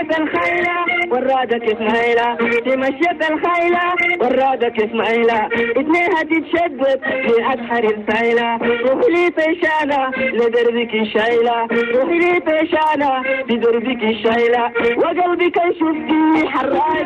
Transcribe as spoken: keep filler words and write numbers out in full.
مشيت الخيلة ورادك اسماعيلة، في مشيت الخيلة ورادك اسماعيلة، اتنين هتتشدد في أبحر السايلة، روحي لي طيشانة لدربك الشايلة، روحي لي طيشانة لدربك الشايلة، وقلبك يشوف حراك